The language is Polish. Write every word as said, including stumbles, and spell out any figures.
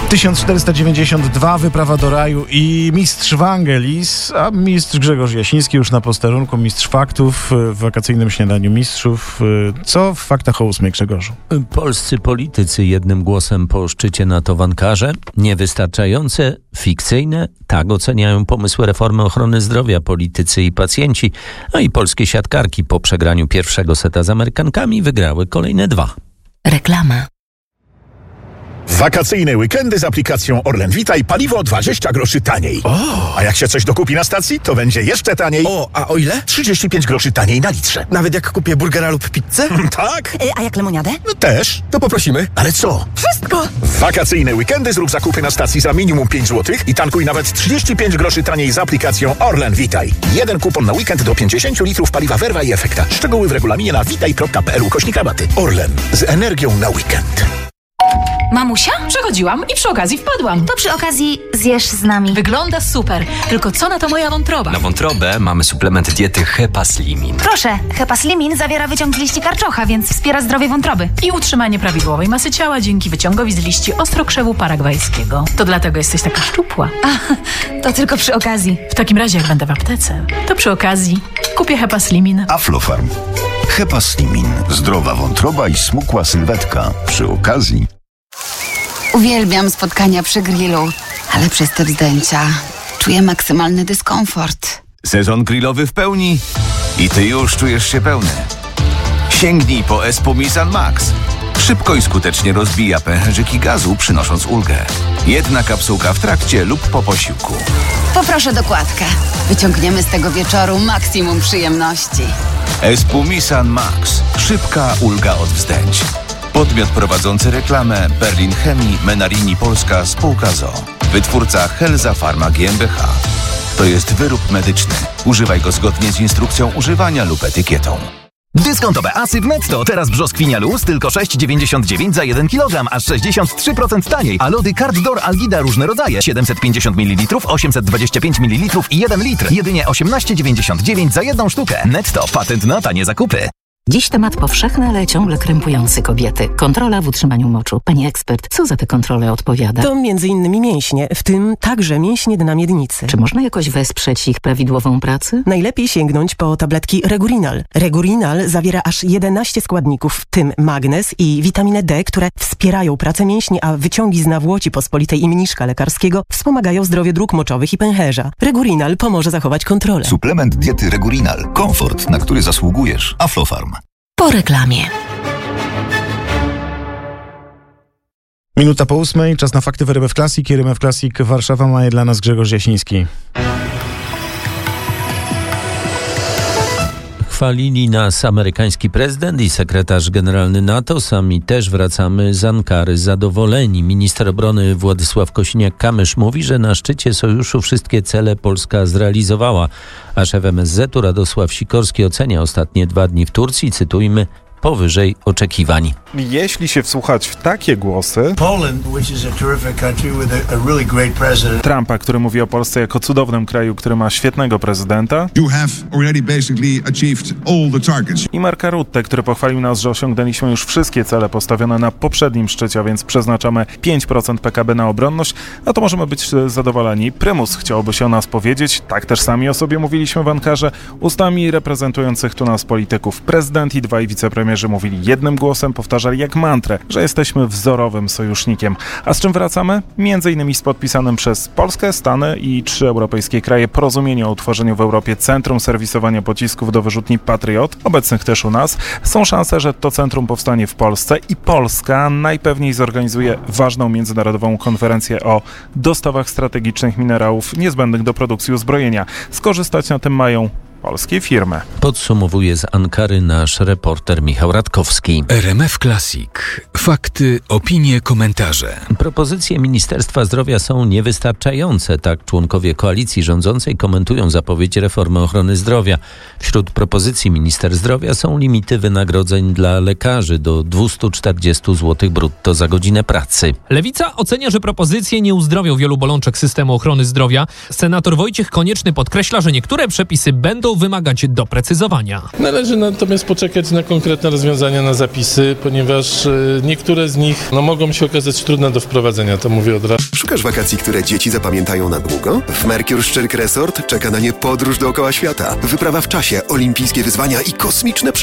tysiąc czterysta dziewięćdziesiąt dwa, wyprawa do raju i mistrz Wangelis, a mistrz Grzegorz Jasiński już na posterunku, mistrz faktów w wakacyjnym śniadaniu mistrzów. Co w faktach o ósmej, Grzegorzu? Polscy politycy jednym głosem po szczycie NATO w Ankarze. Niewystarczające, fikcyjne, tak oceniają pomysły reformy ochrony zdrowia politycy i pacjenci, a i polskie siatkarki po przegraniu pierwszego seta z Amerykankami wygrały kolejne dwa. Reklama. Wakacyjne weekendy z aplikacją Orlen Witaj, paliwo dwadzieścia groszy taniej. O! A jak się coś dokupi na stacji, to będzie jeszcze taniej. O, a o ile? trzydzieści pięć groszy taniej na litrze. Nawet jak kupię burgera lub pizzę? Tak? Y, a jak lemoniadę? No też. To poprosimy. Ale co? Wszystko! W wakacyjne weekendy zrób zakupy na stacji za minimum pięć złotych i tankuj nawet trzydzieści pięć groszy taniej z aplikacją Orlen Witaj. Jeden kupon na weekend do pięćdziesiąt litrów paliwa Werwa i Efekta. Szczegóły w regulaminie na witaj kropka p l ukośnik rabaty. Orlen. Z energią na weekend. Mamusia? Przechodziłam i przy okazji wpadłam. To przy okazji zjesz z nami. Wygląda super, tylko co na to moja wątroba? Na wątrobę mamy suplement diety Hepaslimin. Proszę, Hepaslimin zawiera wyciąg z liści karczocha, więc wspiera zdrowie wątroby. I utrzymanie prawidłowej masy ciała dzięki wyciągowi z liści ostrokrzewu paragwajskiego. To dlatego jesteś taka szczupła. A, to tylko przy okazji. W takim razie, jak będę w aptece, to przy okazji kupię Hepaslimin. Aflofarm. Hepaslimin. Zdrowa wątroba i smukła sylwetka. Przy okazji. Uwielbiam spotkania przy grillu, ale przez te wzdęcia czuję maksymalny dyskomfort. Sezon grillowy w pełni i ty już czujesz się pełny. Sięgnij po Espumisan Max. Szybko i skutecznie rozbija pęcherzyki gazu, przynosząc ulgę. Jedna kapsułka w trakcie lub po posiłku. Poproszę dokładkę. Wyciągniemy z tego wieczoru maksimum przyjemności. Espumisan Max. Szybka ulga od wzdęć. Podmiot prowadzący reklamę Berlin Chemii, Menarini Polska, spółka z o o. Wytwórca Helza Pharma G m b h. To jest wyrób medyczny. Używaj go zgodnie z instrukcją używania lub etykietą. Dyskontowne asy w Netto. Teraz brzoskwinia luz tylko sześć dziewięćdziesiąt dziewięć za jeden kilogram, aż sześćdziesiąt trzy procent taniej. A lody Carddoor Algida różne rodzaje. siedemset pięćdziesiąt mililitrów, osiemset dwadzieścia pięć mililitrów i jeden litr. Jedynie osiemnaście dziewięćdziesiąt dziewięć za jedną sztukę. Netto. Patent na tanie zakupy. Dziś temat powszechny, ale ciągle krępujący kobiety. Kontrola w utrzymaniu moczu. Pani ekspert, co za tę kontrolę odpowiada? To między innymi mięśnie, w tym także mięśnie dna miednicy. Czy można jakoś wesprzeć ich prawidłową pracę? Najlepiej sięgnąć po tabletki Regurinal. Regurinal zawiera aż jedenaście składników, w tym magnez i witaminę D, które wspierają pracę mięśni, a wyciągi z nawłoci pospolitej i mniszka lekarskiego wspomagają zdrowie dróg moczowych i pęcherza. Regurinal pomoże zachować kontrolę. Suplement diety Regurinal. Komfort, na który zasługujesz. Aflofarm. Po reklamie. Minuta po ósmej, czas na fakty w R M F Classic. R M F Classic Warszawa ma je dla nas Grzegorz Jasiński. Chwalili nas amerykański prezydent i sekretarz generalny NATO. Sami też wracamy z Ankary zadowoleni. Minister obrony Władysław Kosiniak-Kamysz mówi, że na szczycie sojuszu wszystkie cele Polska zrealizowała. A szef M S Z u Radosław Sikorski ocenia ostatnie dwa dni w Turcji, cytujmy, powyżej oczekiwań. Jeśli się wsłuchać w takie głosy Trumpa, który mówi o Polsce jako cudownym kraju, który ma świetnego prezydenta, i Marka Rutte, który pochwalił nas, że osiągnęliśmy już wszystkie cele postawione na poprzednim szczycie, a więc przeznaczamy pięć procent P K B na obronność, no to możemy być zadowoleni. Prymus chciałby się o nas powiedzieć, tak też sami o sobie mówiliśmy w Ankarze, ustami reprezentujących tu nas polityków. Prezydent i dwaj wicepremierzy mówili jednym głosem, powtarzali jak mantrę, że jesteśmy wzorowym sojusznikiem. A z czym wracamy? Między innymi z podpisanym przez Polskę, Stany i trzy europejskie kraje porozumienie o utworzeniu w Europie centrum serwisowania pocisków do wyrzutni Patriot, obecnych też u nas. Są szanse, że to centrum powstanie w Polsce i Polska najpewniej zorganizuje ważną międzynarodową konferencję o dostawach strategicznych minerałów niezbędnych do produkcji uzbrojenia. Skorzystać na tym mają polskie firmy. Podsumowuje z Ankary nasz reporter Michał Radkowski. R M F Classic. Fakty, opinie, komentarze. Propozycje Ministerstwa Zdrowia są niewystarczające. Tak członkowie koalicji rządzącej komentują zapowiedź reformy ochrony zdrowia. Wśród propozycji Minister Zdrowia są limity wynagrodzeń dla lekarzy do dwieście czterdzieści złotych brutto za godzinę pracy. Lewica ocenia, że propozycje nie uzdrowią wielu bolączek systemu ochrony zdrowia. Senator Wojciech Konieczny podkreśla, że niektóre przepisy będą będą wymagać doprecyzowania. Należy natomiast poczekać na konkretne rozwiązania, na zapisy, ponieważ niektóre z nich no, mogą się okazać trudne do wprowadzenia, to mówię od razu. Szukasz wakacji, które dzieci zapamiętają na długo? W Mercure Szczyrk Resort czeka na nie podróż dookoła świata, wyprawa w czasie, olimpijskie wyzwania i kosmiczne